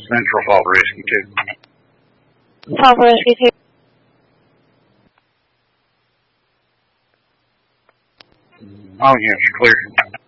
Central Fall Rescue 2. Fall Rescue 2. Oh, yeah, you're clear.